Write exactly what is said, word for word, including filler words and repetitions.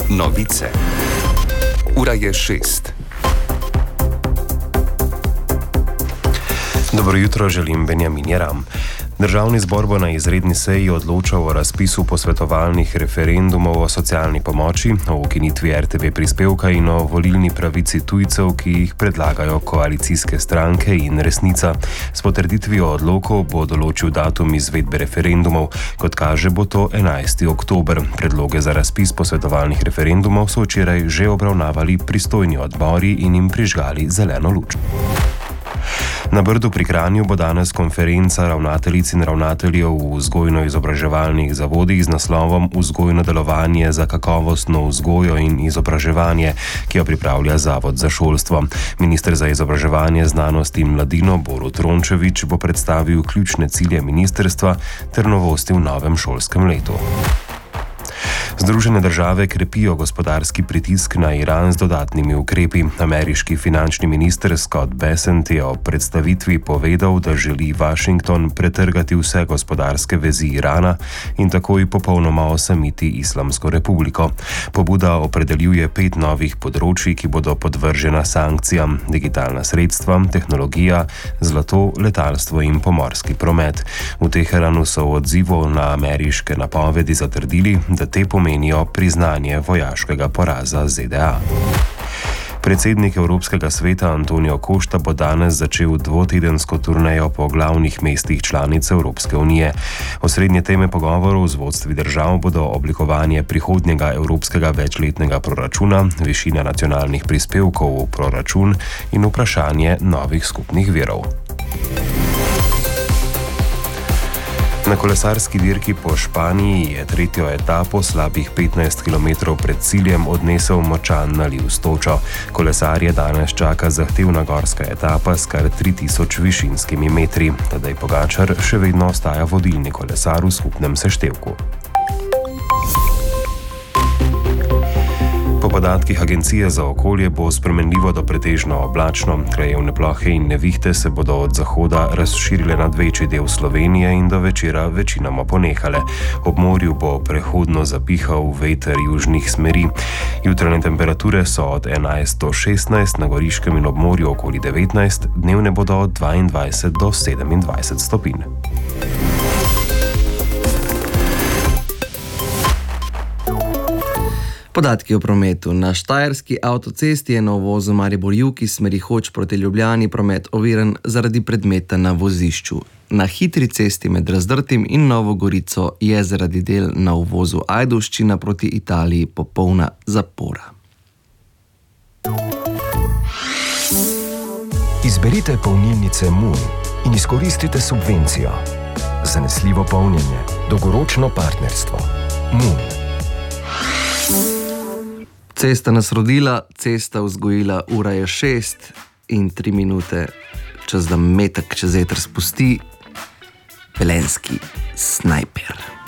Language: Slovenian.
Novice. Ura je šest. Dobro jutro, želim Benjamin Jeram. Državni zbor bo na izredni seji odločal o razpisu posvetovalnih referendumov o socialni pomoči, o ukinitvi R T V prispevka in o volilni pravici tujcev, ki jih predlagajo koalicijske stranke in Resnica. S potrditvijo odlokov bo določil datum izvedbe referendumov. Kot kaže, bo to enajsti oktober. Predloge za razpis posvetovalnih referendumov so včeraj že obravnavali pristojni odbori in jim prižgali zeleno luč. Na Brdu pri Kranju bo danes konferenca ravnateljic in ravnateljev v vzgojno-izobraževalnih zavodih z naslovom Vzgojno delovanje za kakovostno vzgojo in izobraževanje, ki jo pripravlja Zavod za šolstvo. Minister za izobraževanje, znanost in mladino Borut Rončević bo predstavil ključne cilje ministrstva ter novosti v novem šolskem letu. Združene države krepijo gospodarski pritisk na Iran z dodatnimi ukrepi. Ameriški finančni minister Scott Bessent je ob predstavitvi povedal, da želi Washington pretrgati vse gospodarske vezi Irana in takoj popolnoma osamiti Islamsko republiko. Pobuda opredeljuje pet novih področij, ki bodo podvržena sankcijam: digitalna sredstva, tehnologija, zlato, letalstvo in pomorski promet. V Teheranu so v odzivu na ameriške napovedi zatrdili, da te pomenijo priznanje vojaškega poraza Z D A. Predsednik Evropskega sveta Antonio Costa bo danes začel dvotedensko turnejo po glavnih mestih članic Evropske unije. Osrednje teme pogovorov z vodstvi držav bodo oblikovanje prihodnjega evropskega večletnega proračuna, višina nacionalnih prispevkov v proračun in vprašanje novih skupnih virov. Na kolesarski dirki po Španiji je tretjo etapo slabih petnajst kilometrov pred ciljem odnesel močan naliv s točo. Kolesarje danes čaka zahtevna gorska etapa s kar tri tisoč višinskimi metri. Tadej Pogačar še vedno ostaja vodilni kolesar v skupnem seštevku. Po podatkih Agencije za okolje bo spremenljivo do pretežno oblačno. Krajevne plohe in nevihte se bodo od zahoda razširile nad večji del Slovenije in do večera večinoma ponehale. Ob morju bo prehodno zapihal veter južnih smeri. Jutranje temperature so od enajst do šestnajst, na Goriškem in ob morju okoli devetnajst, dnevne bodo od dvaindvajset do sedemindvajset stopinj. Podatki o prometu. Na štajerski avtocesti je na uvozu Maribor-Jug iz smeri Hoč proti Ljubljani promet oviran zaradi predmeta na vozišču. Na hitri cesti med Razdrtim in Novo Gorico je zaradi del na uvozu Ajdovščina proti Italiji popolna zapora. Izberite polnilnice Moon in izkoristite subvencijo. Zanesljivo polnjenje, dolgoročno partnerstvo. Moon. Cesta nas rodila, cesta vzgojila, ura je šest in tri minute, čas da metek čez eter spusti velenjski snajper.